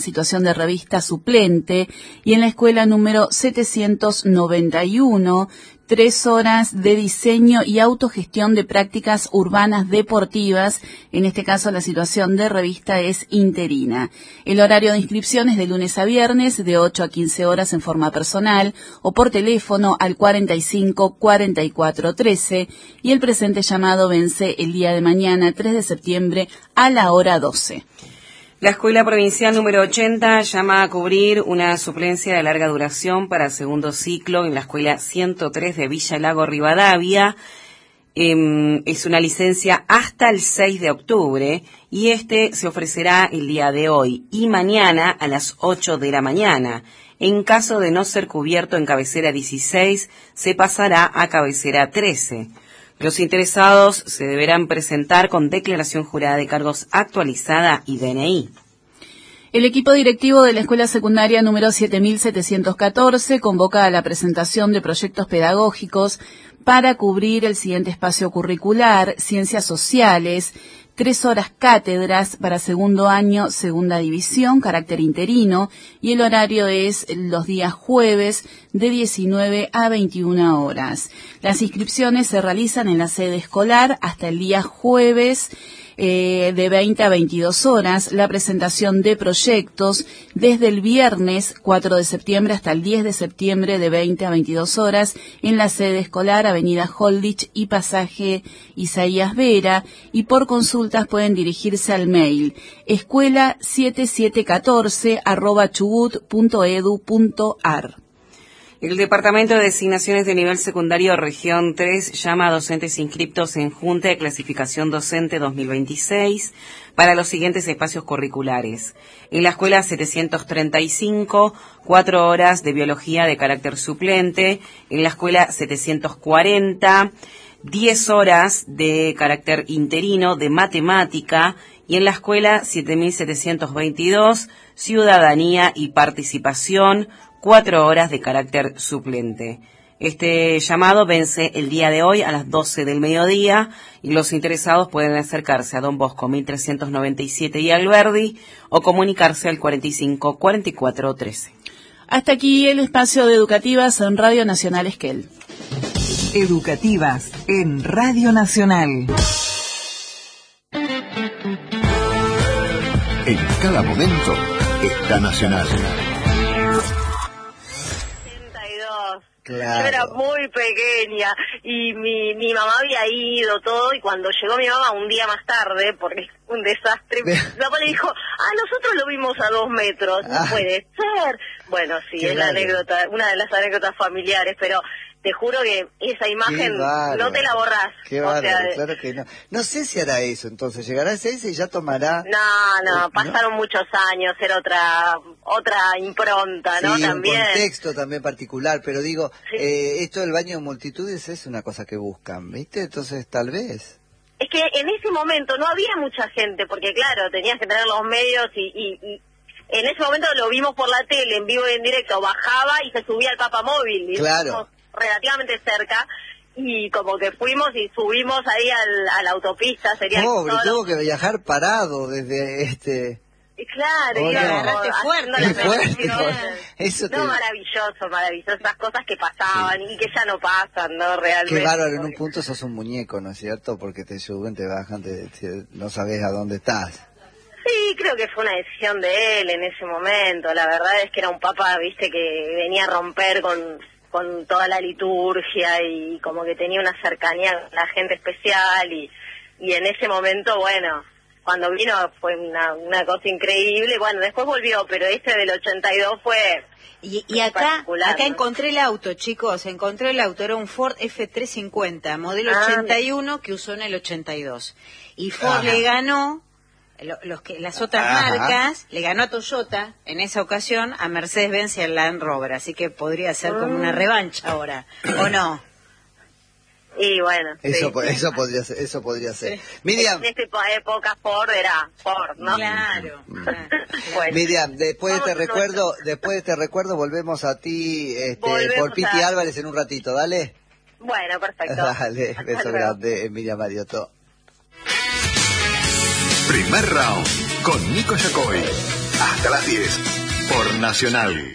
situación de revista suplente, y en la escuela número 791, 3 horas de diseño y autogestión de prácticas urbanas deportivas. En este caso, la situación de revista es interina. El horario de inscripción es de lunes a viernes, de 8 a 15 horas en forma personal o por teléfono al 45 44 13, y el presente llamado vence el día de mañana, 3 de septiembre, a la hora 12. La Escuela Provincial número 80 llama a cubrir una suplencia de larga duración para segundo ciclo en la Escuela 103 de Villa Lago Rivadavia. Es una licencia hasta el 6 de octubre y se ofrecerá el día de hoy y mañana a las 8 de la mañana. En caso de no ser cubierto en cabecera 16, se pasará a cabecera 13. Los interesados se deberán presentar con declaración jurada de cargos actualizada y DNI. El equipo directivo de la Escuela Secundaria número 7714 convoca a la presentación de proyectos pedagógicos para cubrir el siguiente espacio curricular: Ciencias Sociales, 3 horas cátedras para segundo año, segunda división, carácter interino, y el horario es los días jueves de 19 a 21 horas. Las inscripciones se realizan en la sede escolar hasta el día jueves de 20 a 22 horas, la presentación de proyectos desde el viernes 4 de septiembre hasta el 10 de septiembre de 20 a 22 horas en la sede escolar, Avenida Holditch y Pasaje Isaías Vera, y por consultas pueden dirigirse al mail escuela7714@chubut.edu.ar. El Departamento de Designaciones de Nivel Secundario Región 3 llama a docentes inscriptos en Junta de Clasificación Docente 2026 para los siguientes espacios curriculares. En la Escuela 735, 4 horas de Biología de carácter suplente. En la Escuela 740, 10 horas de carácter interino de Matemática. Y en la Escuela 7722, Ciudadanía y Participación, 4 horas de carácter suplente. Este llamado vence el día de hoy a las 12 del mediodía y los interesados pueden acercarse a Don Bosco 1397 y Alberdi o comunicarse al 45 44 13. Hasta aquí el espacio de Educativas en Radio Nacional Esquel. Educativas en Radio Nacional. En cada momento está Nacional. Claro. Yo era muy pequeña y mi mamá había ido todo, y cuando llegó mi mamá un día más tarde, porque es un desastre, mi papá le dijo, nosotros lo vimos a 2 metros, no puede ser. Bueno, sí, es la anécdota, una de las anécdotas familiares, pero te juro que esa imagen no te la borrás. Qué bárbaro, claro que no. No sé si hará eso, entonces llegará a ese y ya tomará... No, pasaron muchos años, era otra impronta, ¿no? Sí, también. Un contexto también particular, pero digo, esto del baño de multitudes es una cosa que buscan, ¿viste? Entonces tal vez... Es que en ese momento no había mucha gente, porque claro, tenías que tener los medios y en ese momento lo vimos por la tele, en vivo y en directo, bajaba y se subía al papamóvil. Y claro. Relativamente cerca, y como que fuimos y subimos ahí a la autopista. Sería pobre, tuvo que viajar parado desde Claro, y agarraste fuerte. Eso maravilloso, esas cosas que pasaban y que ya no pasan, ¿no? Realmente. Qué bárbaro, en un punto sos un muñeco, ¿no es cierto? Porque te suben, te bajan, no sabes a dónde estás. Sí, creo que fue una decisión de él en ese momento. La verdad es que era un papa, viste, que venía a romper con toda la liturgia y como que tenía una cercanía con la gente especial y en ese momento, bueno, cuando vino fue una cosa increíble. Bueno, después volvió, pero este del 82 fue... Y acá encontré el auto, chicos, era un Ford F350, modelo 81 que usó en el 82. Y Ford le ganó... las otras marcas, le ganó a Toyota en esa ocasión, a Mercedes-Benz y al Land Rover, así que podría ser como una revancha ahora, ¿o no? Y bueno, eso podría ser. Sí. Miriam, en esta época Ford era Ford, ¿no? Claro. Bueno, Miriam, después de este recuerdo volvemos a ti por Piti Álvarez en un ratito, ¿dale? Bueno, perfecto. Dale, beso grande, Miriam Mariotto. Primer round con Nico Yacoy. Hasta las 10 por Nacional.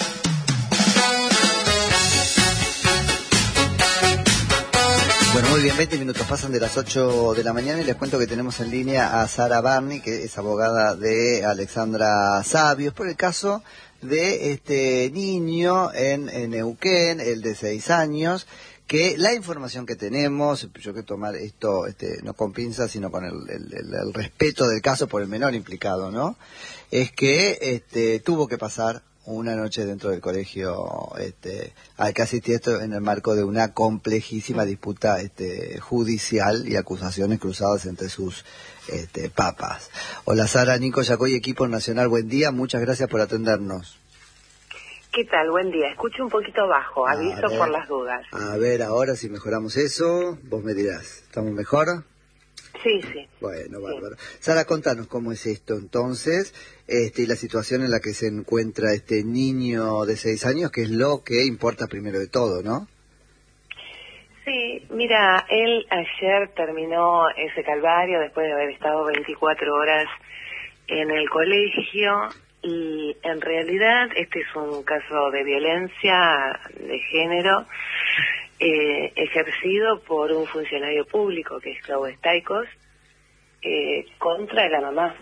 Bueno, muy bien, 20 minutos pasan de las 8 de la mañana y les cuento que tenemos en línea a Sara Barney, que es abogada de Alexandra Sabios, por el caso de este niño en Neuquén, el de 6 años, que la información que tenemos, yo que tomar esto no con pinzas, sino con el respeto del caso por el menor implicado, ¿no? Es que tuvo que pasar una noche dentro del colegio al que asistió esto en el marco de una complejísima disputa judicial y acusaciones cruzadas entre sus papas. Hola Sara, Nico Yacoy, equipo nacional, buen día, muchas gracias por atendernos. ¿Qué tal? Buen día. Escucho un poquito bajo, aviso por las dudas. A ver, ahora si mejoramos eso, vos me dirás, ¿estamos mejor? Sí. Bueno, bárbaro. Sí. Sara, contanos cómo es esto entonces, y la situación en la que se encuentra este niño de 6 años, que es lo que importa primero de todo, ¿no? Sí, mira, él ayer terminó ese calvario después de haber estado 24 horas en el colegio y en realidad este es un caso de violencia de género ejercido por un funcionario público que es Claudio Staikos contra la mamá.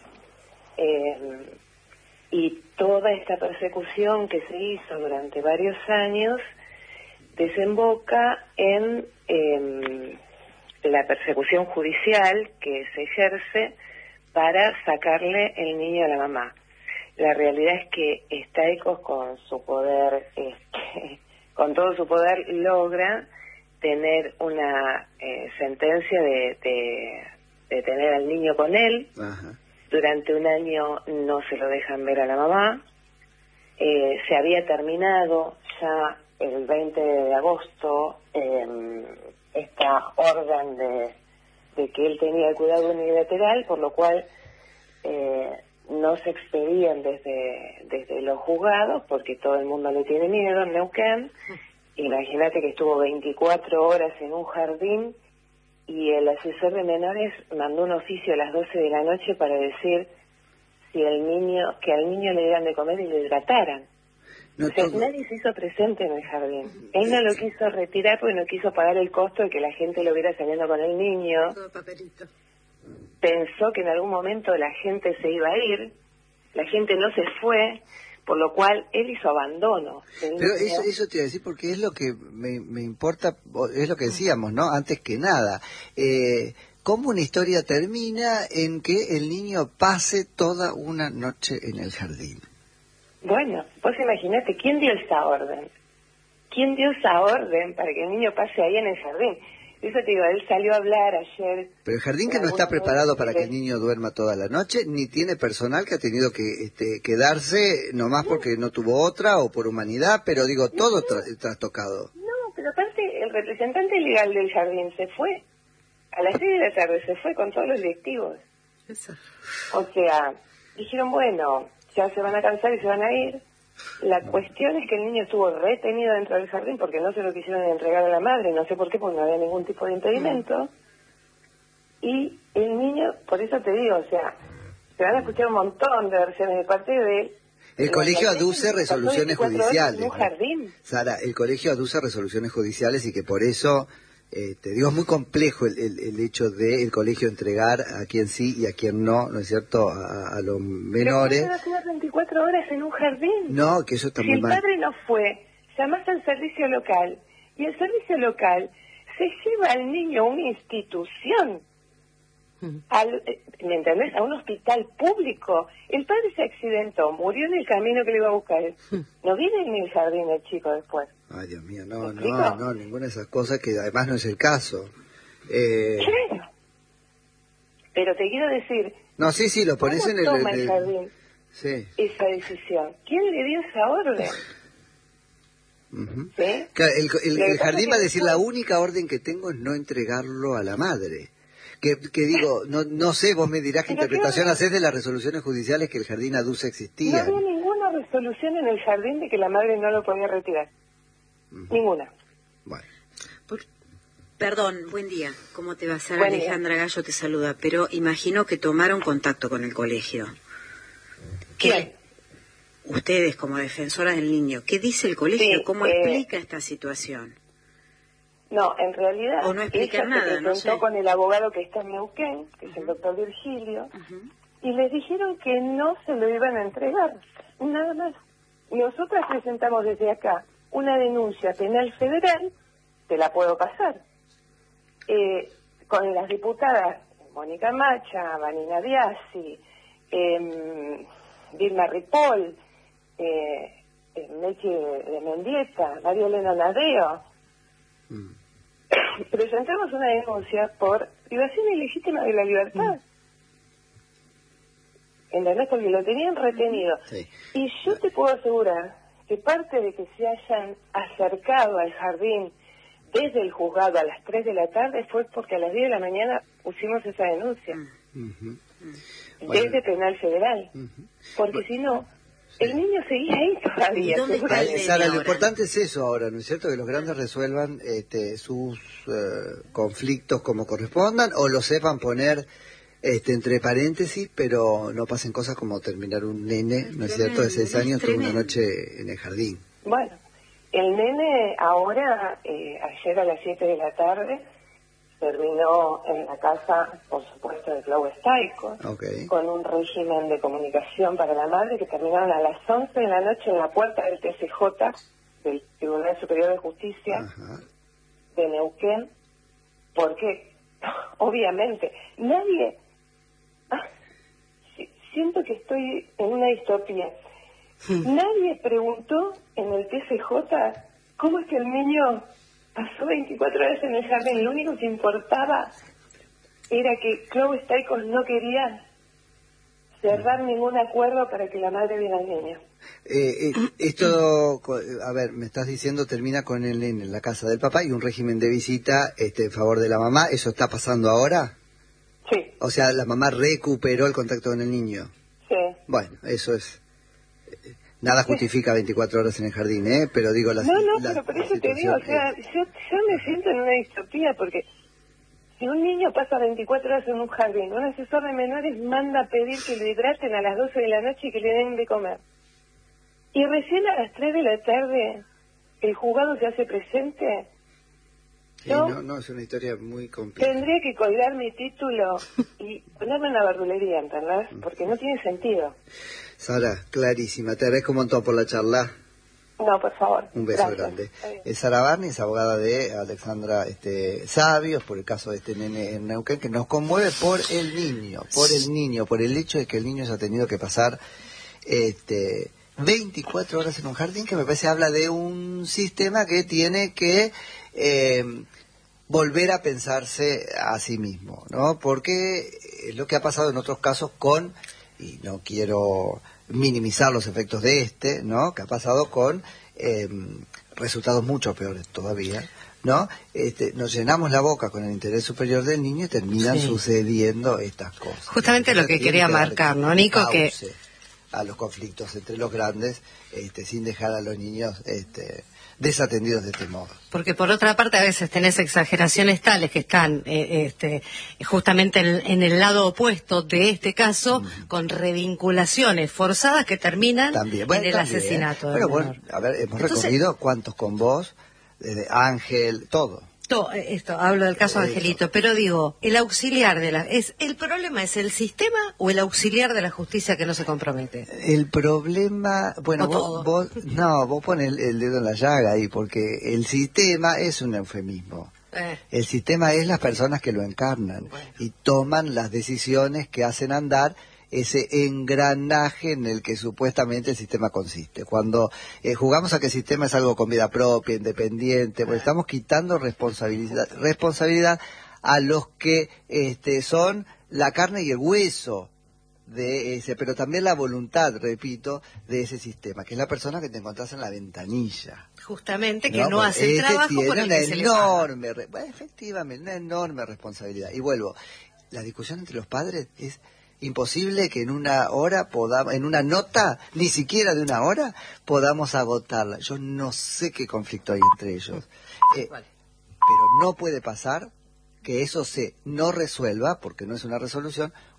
Y toda esta persecución que se hizo durante varios años desemboca en la persecución judicial que se ejerce para sacarle el niño a la mamá. La realidad es que Staikos con su poder, con todo su poder, logra tener una sentencia de tener al niño con él. Ajá. Durante un año no se lo dejan ver a la mamá. Se había terminado ya el 20 de agosto esta orden de que él tenía el cuidado unilateral, por lo cual no se expedían desde los juzgados, porque todo el mundo le tiene miedo en Neuquén. Imagínate que estuvo 24 horas en un jardín y el asesor de menores mandó un oficio a las 12 de la noche para decir que al niño le dieran de comer y lo hidrataran. No, o sea, nadie se hizo presente en el jardín. Él no lo quiso retirar porque no quiso pagar el costo de que la gente lo viera saliendo con el niño. Todo papelito. Pensó que en algún momento la gente se iba a ir, la gente no se fue, por lo cual él hizo abandono. Pero eso te iba a decir porque es lo que me importa, es lo que decíamos, ¿no? Antes que nada, ¿cómo una historia termina en que el niño pase toda una noche en el jardín? Bueno, vos imaginate, ¿quién dio esa orden? ¿Quién dio esa orden para que el niño pase ahí en el jardín? Eso te digo, él salió a hablar ayer. Pero el jardín que no está preparado para que el niño duerma toda la noche, ni tiene personal que ha tenido que quedarse nomás porque no tuvo otra o por humanidad, pero digo, todo trastocado. No, pero aparte el representante legal del jardín se fue. A las 6 de la tarde se fue con todos los directivos. Eso. O sea, dijeron, bueno, ya se van a cansar y se van a ir. La cuestión es que el niño estuvo retenido dentro del jardín porque no se lo quisieron entregar a la madre, no sé por qué, porque no había ningún tipo de impedimento. Y el niño, por eso te digo, o sea, se van a escuchar un montón de versiones de parte de él. El colegio aduce resoluciones judiciales. En un jardín. Sara, el colegio aduce resoluciones judiciales y que por eso, digo, es muy complejo el hecho de el colegio entregar a quien sí y a quien no, ¿no es cierto?, a los menores. Pero ¿cómo se va a quedar 24 horas en un jardín? No, que eso está muy mal. Si el padre no fue, llamás al servicio local y el servicio local se lleva al niño a una institución. ¿Me entendés? A un hospital público. El padre se accidentó, murió en el camino que le iba a buscar. No vive en el jardín el chico después. Ay, Dios mío, no, ninguna de esas cosas que además no es el caso. Claro. Pero te quiero decir... No, sí, lo pones en el jardín esa decisión? ¿Quién le dio esa orden? Uh-huh. ¿Sí? Claro, el jardín va a decir, la única orden que tengo es no entregarlo a la madre. Que digo, no sé, vos me dirás qué interpretación haces de las resoluciones judiciales que el jardín aduce existían. No había ninguna resolución en el jardín de que la madre no lo podía retirar. Uh-huh. Ninguna. Bueno. Perdón, buen día. ¿Cómo te va a ser? Alejandra Gallo te saluda. Pero imagino que tomaron contacto con el colegio. ¿Qué? Ustedes, como defensoras del niño, ¿qué dice el colegio? Sí, ¿Cómo explica esta situación? No, en realidad, o no explica ella nada, se presentó no sé. con el abogado que está en Neuquén, que es el doctor Virgilio, y les dijeron que no se lo iban a entregar, nada más. Nosotras presentamos desde acá una denuncia penal federal, te la puedo pasar, con las diputadas Mónica Macha, Vanina Biasi, Vilma Ripoll, Meche de Mendieta, María Elena Nadeo. Presentamos una denuncia por privación ilegítima de la libertad. ¿Entendés? Porque lo tenían retenido. Sí. Y yo te puedo asegurar que parte de que se hayan acercado al jardín desde el juzgado a las 3 de la tarde fue porque a las 10 de la mañana pusimos esa denuncia. Desde Penal Federal. Porque si no, el niño seguía ahí todavía. ¿Dónde está el nene Sara, lo ahora? importante es eso ahora, ¿no es cierto? Que los grandes resuelvan sus conflictos como correspondan o lo sepan poner entre paréntesis, pero no pasen cosas como terminar un nene, ¿no es cierto?, de 6 años toda una noche en el jardín. Bueno, el nene ahora, ayer a las 7 de la tarde, terminó en la casa, por supuesto, de Clau Staico, con un régimen de comunicación para la madre que terminaron a las 11 de la noche en la puerta del TCJ, del Tribunal Superior de Justicia de Neuquén, porque obviamente nadie... siento que estoy en una distopía. Nadie preguntó en el TCJ cómo es que el niño pasó 24 horas en el jardín. Lo único que importaba era que Clau Staikos no quería cerrar ningún acuerdo para que la madre viera al niño. Esto, a ver, me estás diciendo termina con el nene en la casa del papá y un régimen de visita en favor de la mamá. ¿Eso está pasando ahora? Sí. O sea, la mamá recuperó el contacto con el niño. Sí. Bueno, eso es... Nada justifica 24 horas en el jardín, pero digo... pero por eso te digo, o sea, yo me siento en una distopía, porque si un niño pasa 24 horas en un jardín, un asesor de menores manda a pedir que lo hidraten a las 12 de la noche y que le den de comer. Y recién a las 3 de la tarde el juzgado se hace presente. Sí, no, es una historia muy compleja. Tendría que colgar mi título y ponerme en la verdulería, ¿entendés? Porque no tiene sentido. Sara, clarísima. Te agradezco un montón por la charla. No, por favor. Un beso Gracias. grande. Es Sara Barney, es abogada de Alexandra Sabios, por el caso de este nene en Neuquén, que nos conmueve por el niño, por el hecho de que el niño haya tenido que pasar 24 horas en un jardín, que me parece habla de un sistema que tiene que volver a pensarse a sí mismo, ¿no? Porque es lo que ha pasado en otros casos con, y no quiero minimizar los efectos de ¿no? Que ha pasado con resultados mucho peores todavía, ¿no? Nos llenamos la boca con el interés superior del niño y terminan sucediendo estas cosas. Justamente lo que quería marcar, ¿no, Nico? Que a los conflictos entre los grandes, sin dejar a los niños desatendidos de este modo. Porque por otra parte a veces tenés exageraciones tales que están justamente en el lado opuesto de este caso, con revinculaciones forzadas que terminan en el asesinato. Pero bueno, a ver, hemos recorrido cuántos con vos, desde Ángel, todo. Esto, hablo del caso Angelito, pero digo, el auxiliar ¿el problema es el sistema o el auxiliar de la justicia que no se compromete? El problema, bueno, vos pones el dedo en la llaga ahí, porque el sistema es un eufemismo. El sistema es las personas que lo encarnan y toman las decisiones que hacen andar ese engranaje en el que supuestamente el sistema consiste. Cuando jugamos a que el sistema es algo con vida propia, independiente, pues estamos quitando responsabilidad a los que son la carne y el hueso de ese, pero también la voluntad, repito, de ese sistema, que es la persona que te encontrás en la ventanilla. Justamente, que no hace el trabajo por el que se le paga. Efectivamente, una enorme responsabilidad. Y vuelvo, la discusión entre los padres es imposible que en una hora en una nota, ni siquiera de una hora, podamos agotarla. Yo no sé qué conflicto hay entre ellos. Pero no puede pasar que eso no resuelva, porque no es una resolución,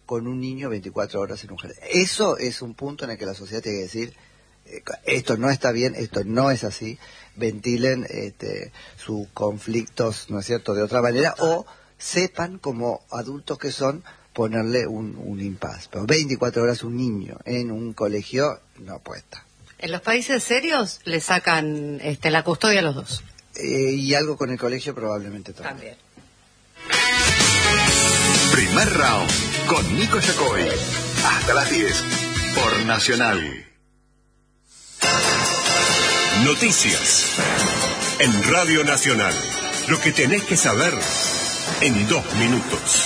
con un niño 24 horas en un jardín. Eso es un punto en el que la sociedad tiene que decir, esto no está bien, esto no es así, ventilen sus conflictos, ¿no es cierto?, de otra manera, o sepan, como adultos que son, ponerle un impas. Pero 24 horas un niño en un colegio no puede estar. En los países serios le sacan la custodia a los dos. Y algo con el colegio probablemente también. Primer round con Nico Yacoy. Hasta las 10 por Nacional. Noticias en Radio Nacional. Lo que tenés que saber en 2 minutos.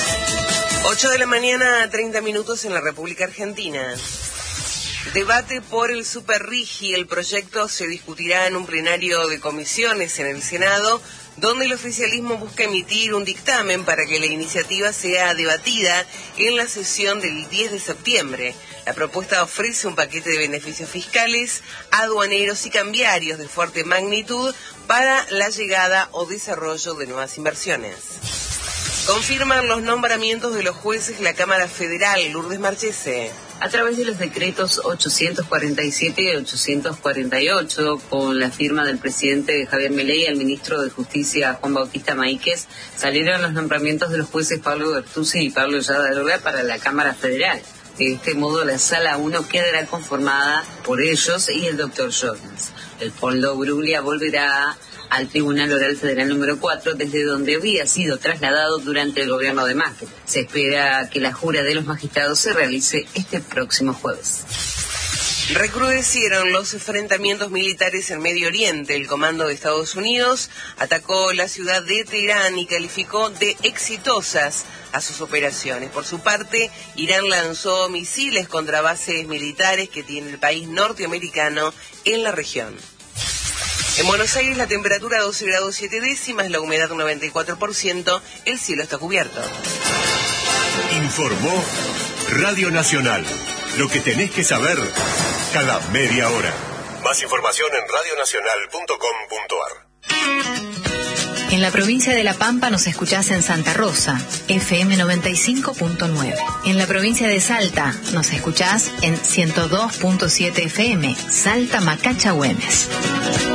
8 de la mañana, 30 minutos en la República Argentina. Debate por el Superrigi. El proyecto se discutirá en un plenario de comisiones en el Senado, donde el oficialismo busca emitir un dictamen para que la iniciativa sea debatida en la sesión del 10 de septiembre. La propuesta ofrece un paquete de beneficios fiscales, aduaneros y cambiarios de fuerte magnitud para la llegada o desarrollo de nuevas inversiones. Confirman los nombramientos de los jueces de la Cámara Federal. Lourdes Marchese. A través de los decretos 847 y 848, con la firma del presidente Javier Milei y el ministro de Justicia Juan Bautista Maíquez, salieron los nombramientos de los jueces Pablo Bertuzzi y Pablo Yadroga para la Cámara Federal. De este modo, la Sala 1 quedará conformada por ellos y el doctor Jones. El Fondo Bruglia volverá al Tribunal Oral Federal número 4, desde donde había sido trasladado durante el gobierno de Macri. Se espera que la jura de los magistrados se realice este próximo jueves. Recrudecieron los enfrentamientos militares en Medio Oriente. El comando de Estados Unidos atacó la ciudad de Teherán y calificó de exitosas a sus operaciones. Por su parte, Irán lanzó misiles contra bases militares que tiene el país norteamericano en la región. En Buenos Aires la temperatura 12 grados 7 décimas, la humedad 94%, el cielo está cubierto. Informó Radio Nacional. Lo que tenés que saber cada media hora. Más información en radionacional.com.ar. En la provincia de La Pampa nos escuchás en Santa Rosa, FM 95.9. En la provincia de Salta nos escuchás en 102.7 FM, Salta Macacha Güemes.